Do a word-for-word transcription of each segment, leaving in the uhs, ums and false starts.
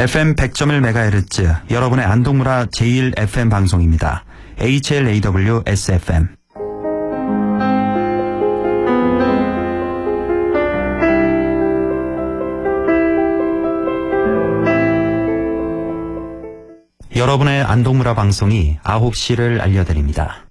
에프엠 백 점 일 메가헤르츠 여러분의 안동문화 제일 에프엠 방송입니다. 에이치엘에이더블유-에스에프엠. 여러분의 안동문화 방송이 아홉 시를 알려드립니다.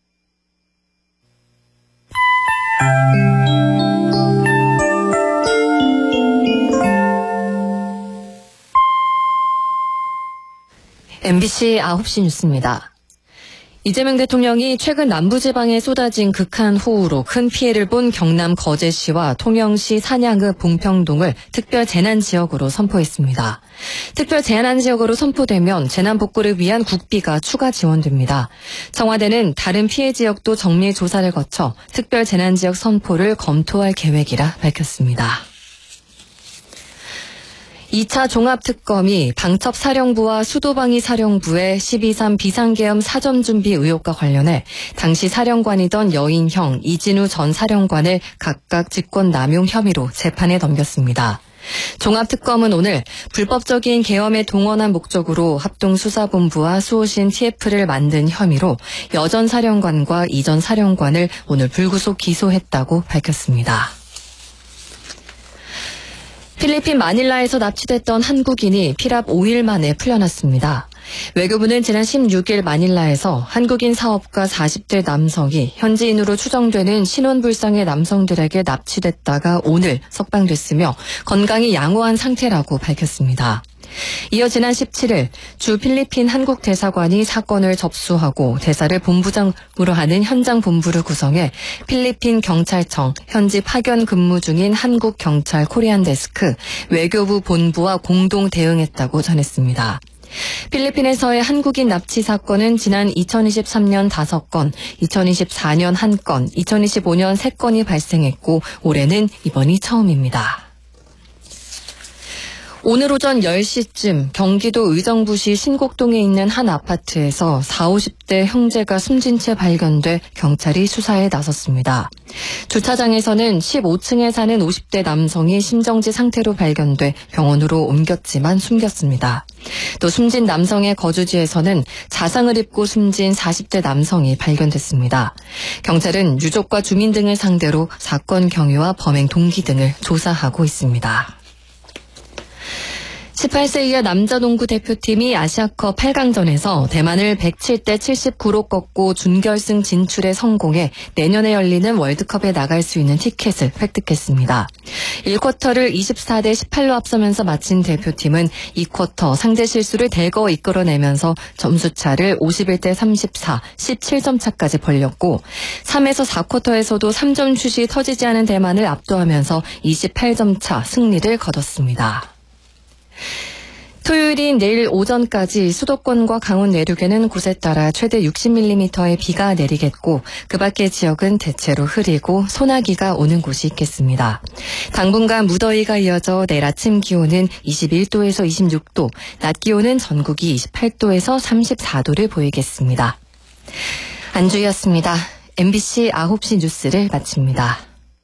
엠비씨 아홉 시 뉴스입니다. 이재명 대통령이 최근 남부지방에 쏟아진 극한호우로 큰 피해를 본 경남 거제시와 통영시 산양읍 봉평동을 특별 재난지역으로 선포했습니다. 특별 재난지역으로 선포되면 재난 복구를 위한 국비가 추가 지원됩니다. 청와대는 다른 피해 지역도 정밀 조사를 거쳐 특별 재난지역 선포를 검토할 계획이라 밝혔습니다. 이 차 종합특검이 방첩사령부와 수도방위사령부의 십이 삼 비상계엄 사전준비 의혹과 관련해 당시 사령관이던 여인형 이진우 전 사령관을 각각 직권남용 혐의로 재판에 넘겼습니다. 종합특검은 오늘 불법적인 계엄에 동원한 목적으로 합동수사본부와 수호신 티에프를 만든 혐의로 여 전 사령관과 이 전 사령관을 오늘 불구속 기소했다고 밝혔습니다. 필리핀 마닐라에서 납치됐던 한국인이 피랍 오 일 만에 풀려났습니다. 외교부는 지난 십육 일 마닐라에서 한국인 사업가 사십 대 남성이 현지인으로 추정되는 신원불상의 남성들에게 납치됐다가 오늘 석방됐으며 건강이 양호한 상태라고 밝혔습니다. 이어 지난 십칠 일 주 필리핀 한국 대사관이 사건을 접수하고 대사를 본부장으로 하는 현장 본부를 구성해 필리핀 경찰청 현지 파견 근무 중인 한국 경찰 코리안 데스크, 외교부 본부와 공동 대응했다고 전했습니다. 필리핀에서의 한국인 납치 사건은 지난 이천이십삼 년 다섯 건, 이천이십사 년 한 건, 이천이십오 년 세 건이 발생했고 올해는 이번이 처음입니다. 오늘 오전 열 시쯤 경기도 의정부시 신곡동에 있는 한 아파트에서 사오십 대 형제가 숨진 채 발견돼 경찰이 수사에 나섰습니다. 주차장에서는 십오 층에 사는 오십 대 남성이 심정지 상태로 발견돼 병원으로 옮겼지만 숨겼습니다. 또 숨진 남성의 거주지에서는 자상을 입고 숨진 사십 대 남성이 발견됐습니다. 경찰은 유족과 주민 등을 상대로 사건 경위와 범행 동기 등을 조사하고 있습니다. 십팔 세 이하 남자 농구 대표팀이 아시아컵 팔 강전에서 대만을 백칠 대 칠십구로 꺾고 준결승 진출에 성공해 내년에 열리는 월드컵에 나갈 수 있는 티켓을 획득했습니다. 일 쿼터를 이십사 대 십팔로 앞서면서 마친 대표팀은 이 쿼터 상대 실수를 대거 이끌어내면서 점수차를 오십일 대 삼십사, 십칠 점 차까지 벌렸고 삼에서 사 쿼터에서도 삼 점 슛이 터지지 않은 대만을 압도하면서 이십팔 점 차 승리를 거뒀습니다. 토요일인 내일 오전까지 수도권과 강원 내륙에는 곳에 따라 최대 육십 밀리미터의 비가 내리겠고 그 밖의 지역은 대체로 흐리고 소나기가 오는 곳이 있겠습니다. 당분간 무더위가 이어져 내일 아침 기온은 이십일 도에서 이십육 도, 낮 기온은 전국이 이십팔 도에서 삼십사 도를 보이겠습니다. 안주희였습니다. 엠비씨 아홉 시 뉴스를 마칩니다.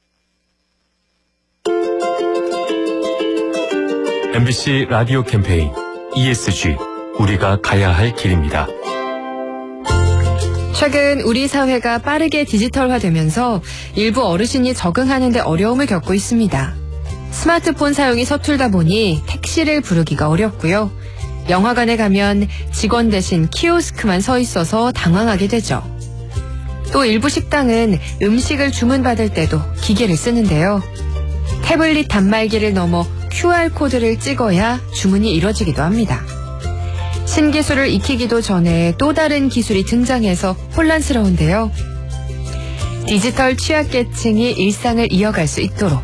엠비씨 라디오 캠페인 이에스지 우리가 가야 할 길입니다. 최근 우리 사회가 빠르게 디지털화되면서 일부 어르신이 적응하는 데 어려움을 겪고 있습니다. 스마트폰 사용이 서툴다 보니 택시를 부르기가 어렵고요. 영화관에 가면 직원 대신 키오스크만 서 있어서 당황하게 되죠. 또 일부 식당은 음식을 주문받을 때도 기계를 쓰는데요. 태블릿 단말기를 넘어 큐알코드를 찍어야 주문이 이뤄지기도 합니다. 신기술을 익히기도 전에 또 다른 기술이 등장해서 혼란스러운데요. 디지털 취약계층이 일상을 이어갈 수 있도록